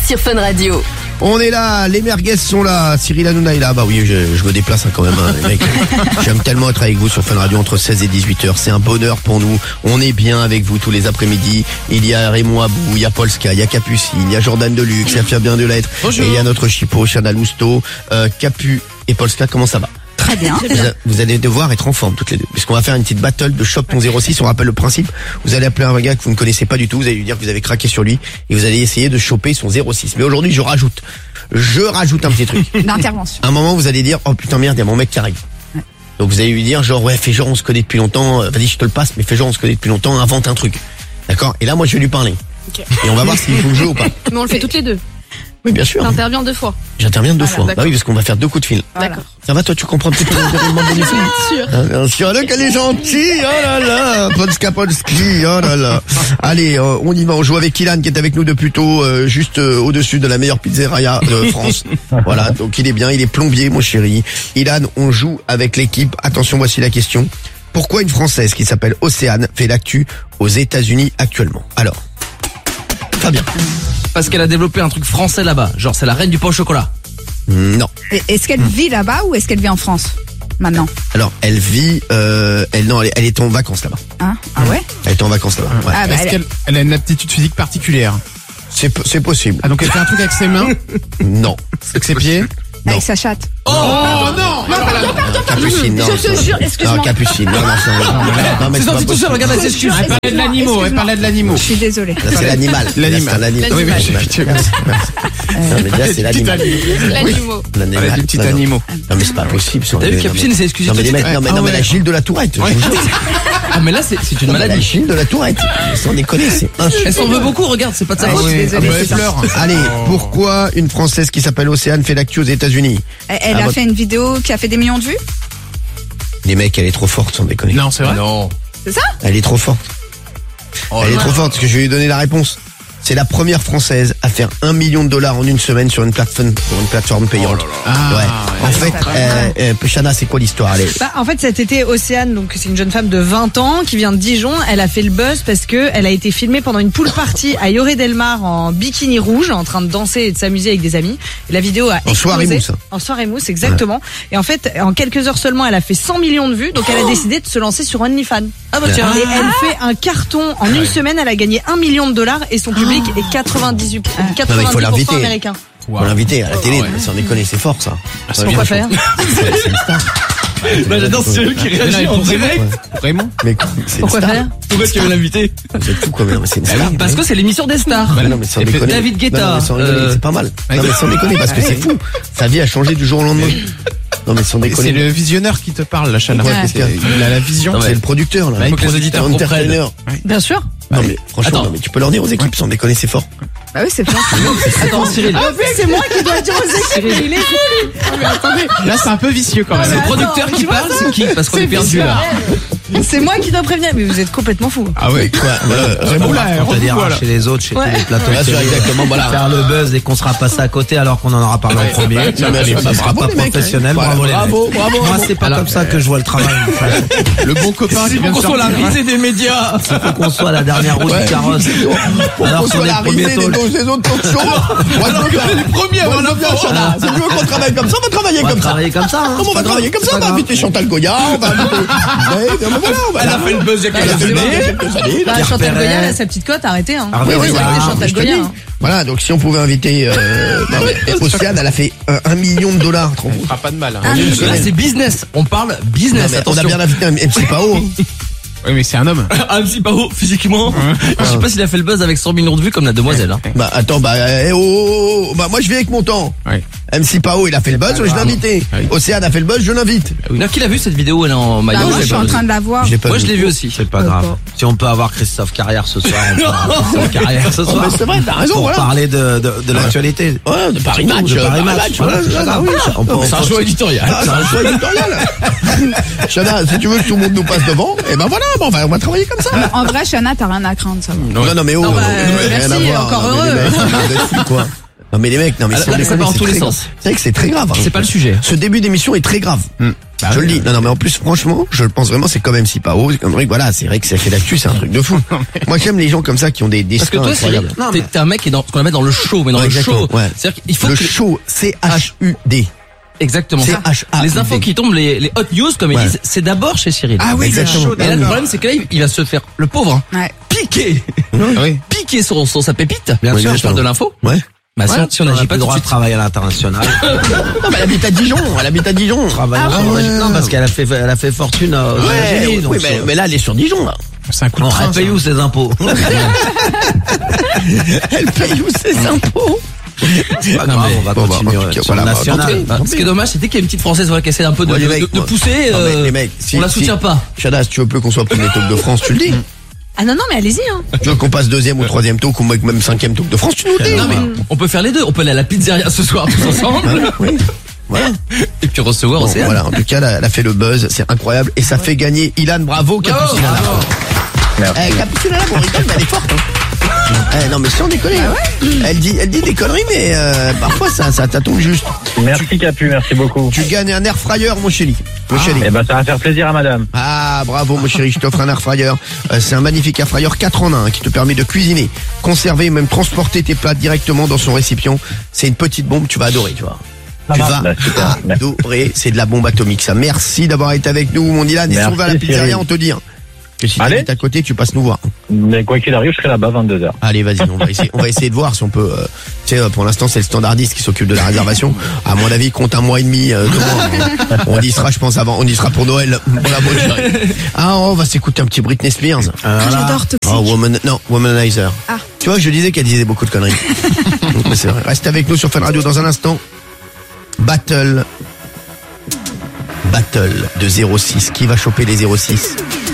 sur Fun Radio. On est là, les merguez sont là, Cyril Hanouna est là. Bah oui, je me déplace quand même, les mecs. J'aime tellement être avec vous sur Fun Radio entre 16 et 18h. C'est un bonheur pour nous. On est bien avec vous tous les après-midi. Il y a Raymond Abou, il y a Polska, il y a Capucine, il y a Jordan Deluxe, il y a Fabien Delettre. Et il y a notre chipot, Chana Lousteau. Capu et Polska, comment ça va? Très bien. Vous allez devoir être en forme toutes les deux. Puisqu'on va faire une petite battle de Chope ton 06. On rappelle le principe. Vous allez appeler un gars que vous ne connaissez pas du tout. Vous allez lui dire que vous avez craqué sur lui. Et vous allez essayer de choper son 06. Mais aujourd'hui, je rajoute un petit truc. D'intervention. À un moment, vous allez dire, oh putain merde, il y a mon mec qui arrive. Ouais. Donc vous allez lui dire, genre, ouais, fais genre, on se connaît depuis longtemps. Vas-y, je te le passe, mais fais genre, on se connaît depuis longtemps. Invente un truc. D'accord? Et là, moi, je vais lui parler. Okay. Et on va voir s'il joue le jeu ou pas. Mais on le fait toutes les deux. Oui, bien sûr. T'interviens 2 fois. J'interviens 2 fois. Bah oui, parce qu'on va faire 2 coups de fil. D'accord. Ça va, toi, tu comprends peut-être le déroulement de l'émission? Bien sûr, là, qu'elle est gentille, oh là là, Polski, oh là là. Allez, on y va, on joue avec Ilan, qui est avec nous depuis tôt, juste au-dessus de la meilleure pizzeria de France. Voilà, donc il est bien, il est plombier, mon chéri. Ilan, on joue avec l'équipe. Attention, voici la question. Pourquoi une Française qui s'appelle Océane fait l'actu aux États-Unis actuellement? Alors, Fabien. Parce qu'elle a développé un truc français là-bas. Genre, c'est la reine du pain au chocolat. Non. Est-ce qu'elle vit là-bas ou est-ce qu'elle vit en France maintenant? Alors, elle vit, elle est en vacances là-bas. Hein? Ah ouais? Elle est en vacances là-bas. Ouais. Ah, bah, est-ce qu'elle a une aptitude physique particulière? C'est possible. Ah, donc elle fait un truc avec ses mains? Non. Avec ses pieds? Non. Avec sa chatte? Oh non! Capucine, non. Je te jure, excuse-moi. Non, Capucine, non, c'est C'est sorti tout seul, regarde la excuse. Elle parlait de l'animal, elle parlait de l'animal. Je suis désolée. C'est l'animal. L'animal. Oui, mais non, mais déjà, c'est l'animal. L'animal. L'animal. Des petits animaux. Non, mais c'est pas possible. T'as vu, Capucine s'est excusée. Non, mais les mecs, non, mais la Gilles de la Tourette. Ah, mais là, c'est une La maladie. Gilles de la Tourette. Sans déconner, c'est Elle s'en veut beaucoup, regarde, c'est pas de sa Ouais, faute. je suis désolée, Elle c'est ça. pleure. Allez, pourquoi une Française qui s'appelle Océane fait l'actu aux États-Unis? Elle a fait une vidéo qui a fait des millions de vues? Les mecs, elle est trop forte, sans déconner. Non, c'est vrai? Non. C'est ça? Elle est trop forte. Elle est trop forte, parce que je vais lui donner la réponse. C'est la première Française à faire $1 million en une semaine sur une plateforme payante. Ouais. En fait, Chana, c'est quoi l'histoire? Allez. En fait, cet été, Océane, donc c'est une jeune femme de 20 ans qui vient de Dijon. Elle a fait le buzz parce que elle a été filmée pendant une pool party à Lloret-Delmar en bikini rouge, en train de danser et de s'amuser avec des amis. Et la vidéo a explosé. En soirée mousse. En soirée mousse, exactement. Ouais. Et en fait, en quelques heures seulement, elle a fait 100 millions de vues. Donc elle a décidé de se lancer sur OnlyFans. Ah bah tiens. Et elle fait un carton. En une semaine, elle a gagné $1 million et son public est 98% américain. Faut l'inviter à la télé, sans déconner, c'est fort ça. Pourquoi faire? C'est une star. Bah, j'adore celui qui réagit en direct. Vraiment? Mais c'est Pourquoi faire? Pourquoi tu veux l'inviter? Vous êtes fous quand même, c'est une star. Parce que c'est l'émission des stars. Non, mais sans déconner. David Guetta. Non, mais sans déconner, c'est pas mal. Non, mais sans déconner, parce que c'est fou. Sa vie a changé du jour au lendemain. Non, mais sans déconner. C'est le visionneur qui te parle, la Chana. Ouais, Il a la vision. C'est le producteur, là. Il faut que les auditeurs comprennent. Bien sûr. Non, mais franchement, non, mais tu peux leur dire aux équipes, sans déconner, c'est fort. Bah oui, c'est fort. Attends, Cyril. C'est moi qui dois dire aux équipes. Il est fou. Mais attendez, là c'est un peu vicieux quand même. C'est le producteur qui parle, c'est qui? Parce qu'on est perdu là. C'est moi qui dois prévenir. Mais vous êtes complètement fou. Ah ouais, quoi? Raymond, là, On t'a dit chez les autres, chez tous les plateaux. Bien sûr, exactement, voilà. Faire le buzz et qu'on sera passé à côté alors qu'on en aura parlé en premier. Ça sera pas professionnel. Bravo les mecs. Moi, c'est pas comme ça que je vois le travail. le bon copain qui vient de Qu'on soit la risée des médias. Il faut qu'on soit la dernière roue du carrosse. Alors qu'on est le premier tôle. Des autres talk shows. Les premiers avant la fin. Chana, si tu veux qu'on travaille comme ça, on va travailler On va comme ça. travailler comme ça. Comment on va travailler comme ça? On va inviter Chantal Goya, on va inviter... Elle a fait le buzz il y a quelques années. Bah, Chantal Goya, elle a sa petite cote, arrêtez. Hein. Oui, Arrêtez voilà, Chantal je te Goya. dis. Hein. Voilà, donc si on pouvait inviter Océane, elle a fait $1 million. Ça fera pas de mal. Là, c'est business. On parle business. On a bien invité un MC Pao. Oui, mais c'est un homme. Un petit pas haut physiquement. Je sais pas s'il a fait le buzz avec 100 millions de vues comme la demoiselle. Hein. Bah attends, bah moi je vais avec mon temps. Ouais. MC Pao, il a fait le buzz, je l'ai invité. Océane a fait le buzz, je l'invite. Qui l'a vu cette vidéo? Elle est en maillot. Moi, je suis en train de la voir. Moi, je l'ai vu aussi. C'est pas grave. Si on peut avoir Christophe Carrière ce soir, on peut avoir Christophe Carrière ce soir. C'est vrai, t'as raison, Pour voilà. parler de l'actualité. Ouais, de Paris Match. De Paris Match. Voilà, C'est un choix éditorial. c'est un choix éditorial. Chana, si tu veux que tout le monde nous passe devant, et ben voilà, on va travailler comme ça. En vrai, Chana, t'as rien à craindre, ça va. Non, mais oh, rien merci, à voir. encore Non, mais heureux. les mecs, vous êtes fous, quoi. Non mais les mecs, non mais Ah, sans là, ça déconner, va en c'est tous les très grave. sens. C'est vrai que c'est très grave. C'est pas le sujet. Ce début d'émission est très grave. Je le dis. Non, mais en plus, franchement, je le pense vraiment, c'est quand même si pas haut. Voilà, c'est vrai que ça fait l'actu, c'est un truc de fou. Moi, j'aime les gens comme ça qui ont des Parce que destins toi, incroyables. t'es un mec qui est dans ce qu'on appelle dans le show, mais dans le show. Ouais. C'est-à-dire qu'il faut Le que show, C-H-U-D. exactement ça. C-H-A-U-D. Les infos qui tombent, les hot news, comme ils Ouais. disent, c'est d'abord chez Cyril. Ah oui, exactement. Et là, le problème, c'est que là, il va se faire, le pauvre, hein, Ouais. piquer, Oui. piquer sur sa pépite. Bien Oui, sûr. bien Je parle de l'info. Ouais. Bah, si on n'agit pas le tout de droit de suite. travailler à l'international. Non, mais elle habite à Dijon. Travailler non, parce qu'elle a fait fortune aux États-Unis. Oui, donc, mais là, elle est sur Dijon, là. C'est un coup de non, train. elle paye où ses impôts? Elle paye où ses impôts? C'est pas Non, grave, mais on va bon, bah, continuer en tout cas, sur le voilà, national. Bah, ce qui est dommage, c'était qu'il y a une petite française voilà, qui essaie un peu de, Ouais, les mecs, de ouais. pousser. Non, mais les mecs, si- on la si- soutient pas. Chada, si tu veux plus qu'on soit premier talk de France, tu le dis. Ah non, mais allez-y, hein. Tu veux qu'on passe deuxième ou troisième talk ou même cinquième talk de France, tu nous le dis. Non, mais on peut faire les deux. On peut aller à la pizzeria ce soir tous ensemble. Oui. Voilà. Et puis recevoir Bon, Océane. voilà, en tout cas, elle a fait le buzz, c'est incroyable. Et ça fait gagner Ilan, bravo, Capucine. Capucine, là, bon, rigole, mais elle est forte, hein. Non, mais sans déconner. Elle dit des conneries, mais parfois ça tombe juste. Merci Capu, merci beaucoup. Tu gagnes un air fryer, mon chéri. Mon chéri. Eh ben ça va faire plaisir à madame. Ah, bravo, mon chéri, je t'offre un air fryer. C'est un magnifique air fryer 4 en 1 hein, qui te permet de cuisiner, conserver et même transporter tes plats directement dans son récipient. C'est une petite bombe, tu vas adorer, tu vois. Tu vas Bah, super. adorer, c'est de la bombe atomique, ça. Merci d'avoir été avec nous, mon Ilan. Et si Merci, on va à la pizzeria, Cyril. on te dit. Hein, que si Allez. t'habites à côté, tu passes nous voir. Mais quoi qu'il arrive, je serai là-bas 22h. Allez, vas-y, on va essayer de voir si on peut. Tu sais, pour l'instant, c'est le standardiste qui s'occupe de la réservation. À mon avis, compte un mois et demi, 2 mois. On y sera, je pense, avant. On y sera pour Noël. Pour la bonne soirée. Ah, on va s'écouter un petit Britney Spears. J'adore Toxic. Oh, Womanizer. Ah. Tu vois, je disais qu'elle disait beaucoup de conneries. Mais c'est vrai. Reste avec nous sur Fun Radio dans un instant. Battle de 06. Qui va choper les 06?